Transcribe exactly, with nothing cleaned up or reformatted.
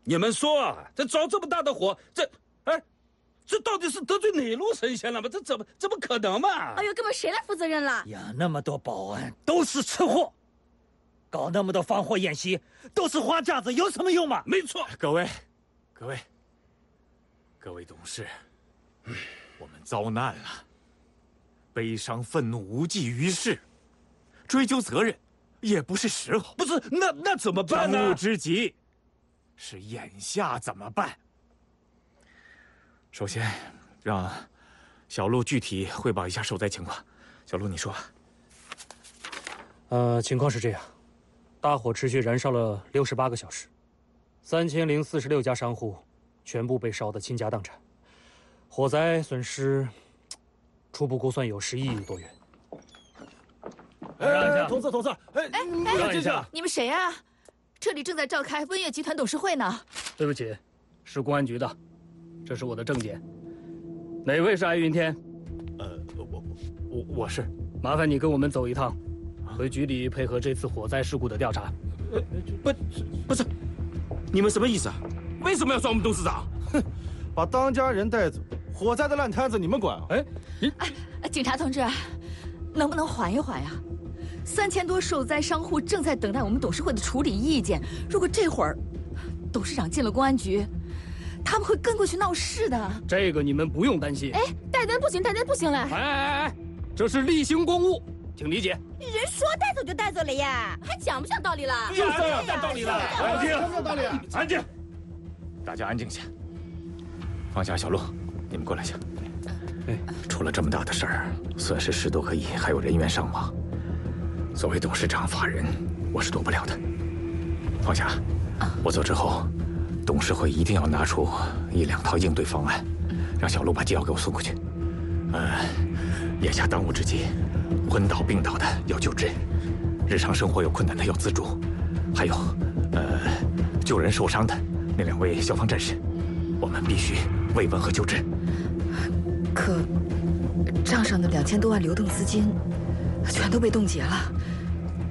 你们说啊，这着这么大的火，这哎，这到底是得罪哪路神仙了吗？这怎么怎么可能嘛？ 哎呦，根本谁来负责任了？ 呀，那么多保安都是吃货，搞那么多放火演习都是花架子，有什么用嘛？ 没错， 各位，各位，各位董事，我们遭难了，悲伤愤怒无济于事，追究责任也不是时候。 不是，那那怎么办呢？ 当务之急是眼下怎么办？首先，让小陆具体汇报一下受灾情况。小陆，你说。 呃，情况是这样，大火持续燃烧了六十八个小时，三千零四十六家商户全部被烧得倾家荡产，火灾损失初步估算有十一亿多元。 让一下，同志同志，哎哎让一下， 你们谁啊？这里正在召开温悦集团董事会呢。 对不起，是公安局的，这是我的证件。哪位是艾云天？ 呃，我我我是。 麻烦你跟我们走一趟，回局里配合这次火灾事故的调查。 不，不是，你们什么意思啊？为什么要抓我们董事长？ 哼，把当家人带走，火灾的烂摊子你们管啊？ 哎，你哎，警察同志，能不能缓一缓呀？三千多受灾商户正在等待我们董事会的处理意见。如果这会儿董事长进了公安局，他们会跟过去闹事的。 这个你们不用担心。 哎，带单不行，带单不行了。 哎哎哎哎，这是例行公务，请理解。 人说带走就带走了呀， 还讲不讲道理了？ 就是啊，讲道理了。 安静， 有道理。 安静，大家安静下。放下小陆，你们过来一下。 哎， 出了这么大的事儿，损失十多个亿，还有人员伤亡。作为董事长、法人，我是躲不了的。放下，我走之后，董事会一定要拿出一两套应对方案，让小陆把机要给我送过去。呃，眼下当务之急，昏倒、病倒的要救治，日常生活有困难的要资助，还有，呃，救人受伤的那两位消防战士，我们必须慰问和救治。 可账上的两千多万流动资金全都被冻结了。